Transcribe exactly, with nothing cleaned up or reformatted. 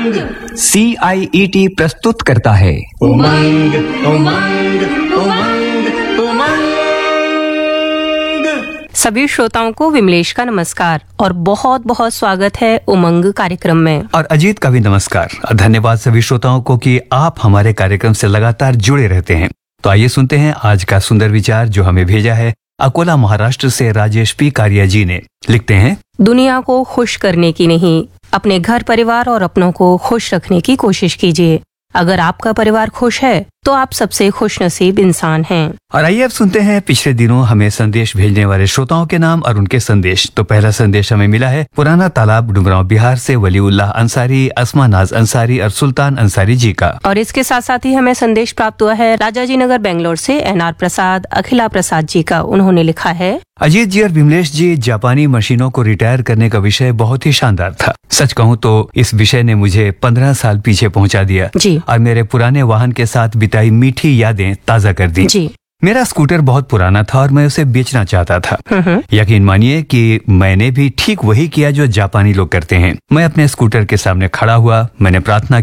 उमंग सी आई E T प्रस्तुत करता है उमंग उमंग उमंग उमंग। सभी श्रोताओं को विमलेश का नमस्कार और बहुत बहुत स्वागत है उमंग कार्यक्रम में। और अजीत का भी नमस्कार। धन्यवाद सभी श्रोताओं को कि आप हमारे कार्यक्रम से लगातार जुड़े रहते हैं। तो आइए सुनते हैं आज का सुंदर विचार जो हमें भेजा है अकोला महाराष्ट्र से राजेश पी कारिया जी ने। लिखते हैं, दुनिया को खुश करने की नहीं, अपने घर परिवार और अपनों को खुश रखने की कोशिश कीजिए। अगर आपका परिवार खुश है तो आप सबसे खुश नसीब इंसान हैं। और आइए अब सुनते हैं पिछले दिनों हमें संदेश भेजने वाले श्रोताओं के नाम और उनके संदेश। तो पहला संदेश हमें मिला है पुराना तालाब डुमरांव बिहार से वलीउल्लाह अंसारी, अस्मा नाज अंसारी और सुल्तान अंसारी जी का। और इसके साथ साथ ही हमें संदेश प्राप्त हुआ है राजाजी नगर बेंगलोर से एन आर प्रसाद, अखिला प्रसाद जी का। उन्होंने लिखा है, अजीत जी और विमलेश जी, जापानी मशीनों को रिटायर करने का विषय बहुत ही शानदार था। सच कहूँ तो इस विषय ने मुझे पंद्रह साल पीछे पहुँचा दिया जी। और मेरे पुराने वाहन के साथ बिताई मीठी यादें ताजा कर दी जी। मेरा स्कूटर बहुत पुराना था और मैं उसे बेचना चाहता था। हम्म। यकीन मानिए कि मैंने भी ठीक वही किया जो जापानी लोग करते हैं। मैं अपने स्कूटर के सामने खड़ा हुआ, मैंने प्रार्थना